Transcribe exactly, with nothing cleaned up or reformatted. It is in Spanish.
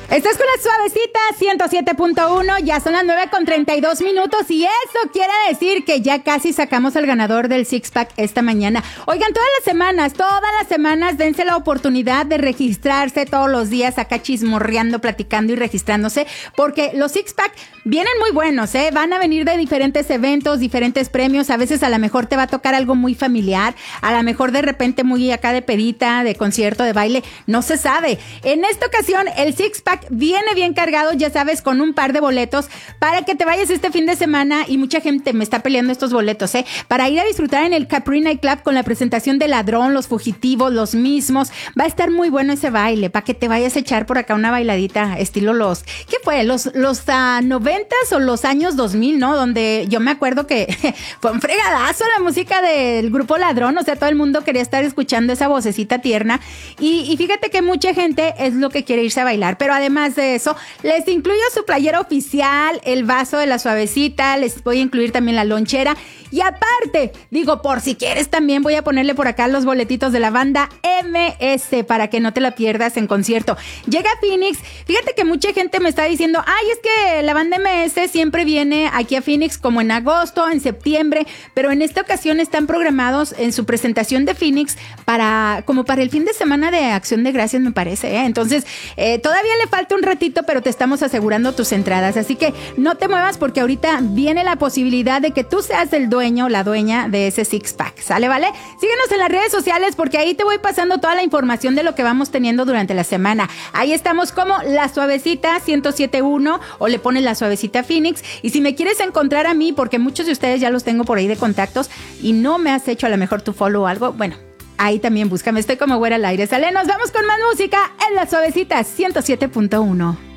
Estás con la suavecita ciento siete punto uno, ya son las nueve con treinta y dos minutos y eso quiere decir que ya casi sacamos al ganador del Six Pack esta mañana. Oigan, todas las semanas, todas las semanas dense la oportunidad de registrarse todos los días acá chismorreando, platicando y registrándose, porque los Six Pack vienen muy buenos, ¿eh? Van a venir de diferentes eventos, diferentes premios, a veces a lo mejor te va a tocar algo muy familiar, a lo mejor de repente muy acá de pedita, de concierto, de baile, no se sabe. En esta ocasión el Six Pack viene bien cargado, ya sabes, con un par de boletos para que te vayas este fin de semana, y mucha gente me está peleando estos boletos, ¿eh? Para ir a disfrutar en el Capri Night Club con la presentación de Ladrón, Los Fugitivos, Los Mismos. Va a estar muy bueno ese baile, para que te vayas a echar por acá una bailadita estilo los, ¿qué fue? Los, los uh, noventas o los años dos mil, ¿no? Donde yo me acuerdo que fue un fregadazo la música del grupo Ladrón, o sea, todo el mundo quería estar escuchando esa vocecita tierna, y, y fíjate que mucha gente es lo que quiere irse a bailar, pero además Además de eso, les incluyo su playera oficial, el vaso de la suavecita, les voy a incluir también la lonchera. Y aparte, digo, por si quieres también voy a ponerle por acá los boletitos de la banda M S para que no te la pierdas en concierto. Llega Phoenix, fíjate que mucha gente me está diciendo, ay, es que la banda M S siempre viene aquí a Phoenix como en agosto, en septiembre, pero en esta ocasión están programados en su presentación de Phoenix para, como para el fin de semana de Acción de Gracias, me parece, ¿eh? Entonces, eh, todavía le falta un ratito, pero te estamos asegurando tus entradas, así que no te muevas porque ahorita viene la posibilidad de que tú seas el dueño, la dueña de ese Six Pack, ¿sale, vale? Síguenos en las redes sociales porque ahí te voy pasando toda la información de lo que vamos teniendo durante la semana. Ahí estamos como La Suavecita ciento siete punto uno o le pones La Suavecita Phoenix, y si me quieres encontrar a mí, porque muchos de ustedes ya los tengo por ahí de contactos y no me has hecho a lo mejor tu follow o algo, bueno, ahí también búscame, estoy como Güera al Aire, ¿sale? Nos vamos con más música en La Suavecita ciento siete punto uno.